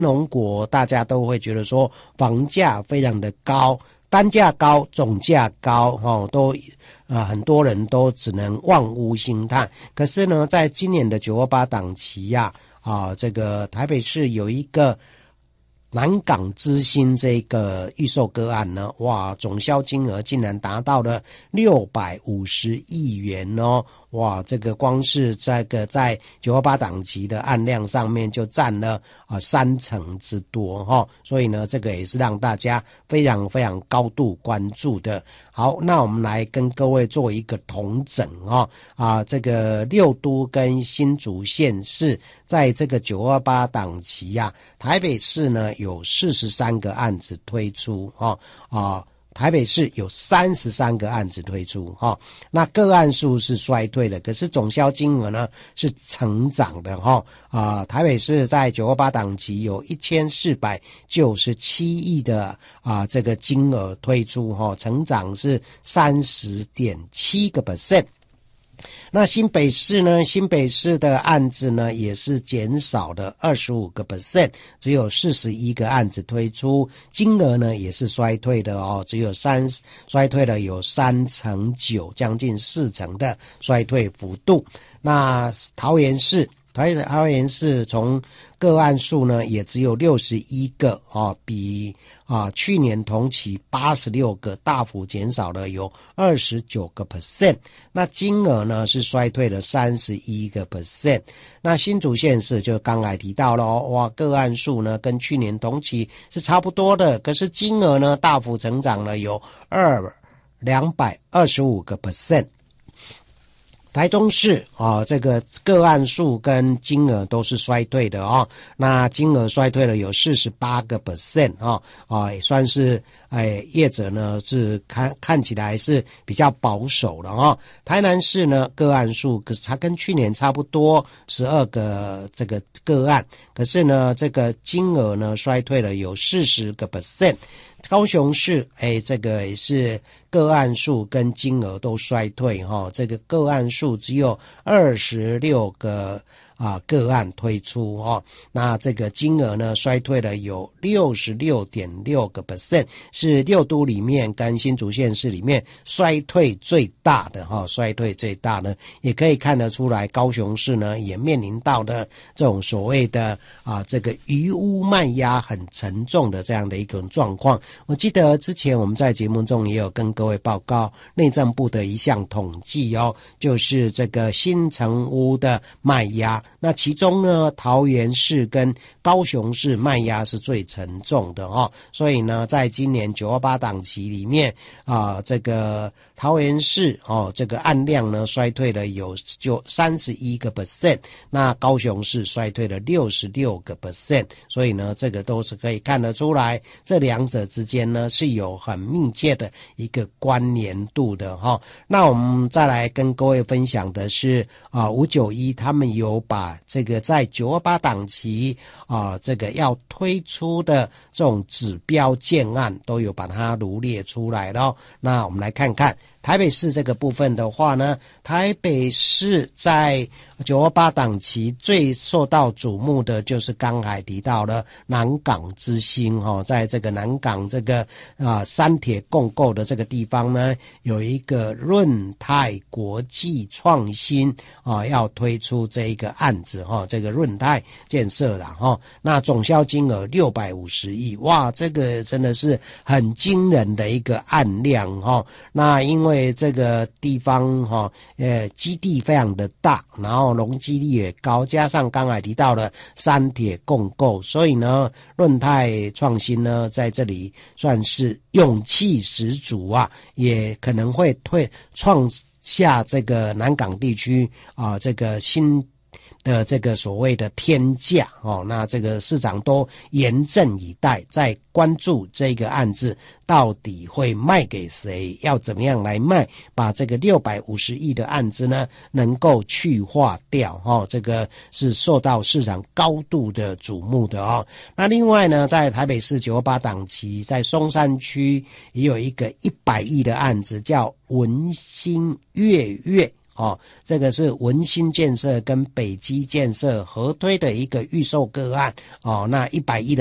农国大家都会觉得说房价非常的高，单价高，总价高，很多人都只能望屋兴叹。可是呢，在今年的928档期这个台北市有一个南港之星这个预售个案呢，哇，总销金额竟然达到了650亿元哦。哇，这个光是这个在928档期的案量上面就占了30%之多所以呢，这个也是让大家非常非常高度关注的。好，那我们来跟各位做一个统整这个六都跟新竹县市在这个928档期台北市呢有43个案子推出台北市有33个案子推出那个案数是衰退的，可是总销金额呢是成长的台北市在928档期有1497亿的这个金额推出成长是30.7%。那新北市呢？新北市的案子呢也是减少了25%，只有41个案子推出，金额呢也是衰退的只有衰退了有9%，将近4%的衰退幅度。那桃园市从个案数呢也只有61个比去年同期86个大幅减少了有29%。那金额呢是衰退了31%。那新竹县市就刚才提到了哇，个案数呢跟去年同期是差不多的，可是金额呢大幅成长了有225%。台中市这个个案数跟金额都是衰退的那金额衰退了有48%也算是业者呢是看起来是比较保守了台南市呢个案数可是它跟去年差不多12个这个个案，可是呢这个金额呢衰退了有40%。高雄市这个也是个案数跟金额都衰退这个个案数只有26个个案推出那这个金额呢衰退了有66.6%，是六都里面跟新竹县市里面衰退最大的衰退最大呢，也可以看得出来高雄市呢也面临到的这种所谓的这个余屋卖压很沉重的这样的一种状况。我记得之前我们在节目中也有跟各位报告内政部的一项统计就是这个新成屋的卖压，那其中呢桃园市跟高雄市卖压是最沉重的所以呢在今年928档期里面这个桃园市这个案量呢衰退了有31%，那高雄市衰退了66%，所以呢这个都是可以看得出来这两者之间呢是有很密切的一个关联度的那我们再来跟各位分享的是591他们有把这个在928档期这个要推出的这种指标建案都有把它罗列出来了那我们来看看台北市这个部分的话呢，台北市在928档期最受到瞩目的就是刚才提到了南港之星在这个南港这个三铁共构的这个地方呢，有一个润泰国际创新要推出这一个案子这个润泰建设啦那总销金额650亿，哇，这个真的是很惊人的一个案量那因为这个地方基地非常的大，然后容积率也高，加上刚才提到了三铁共构，所以呢润泰创新呢在这里算是勇气十足也可能会创下这个南港地区这个新的这个所谓的天价那这个市长都严阵以待，在关注这个案子到底会卖给谁，要怎么样来卖，把这个650亿的案子呢能够去化掉这个是受到市场高度的瞩目的那另外呢在台北市928档期在松山区也有一个100亿的案子叫文心悦悦这个是文心建设跟北基建设合推的一个预售个案那110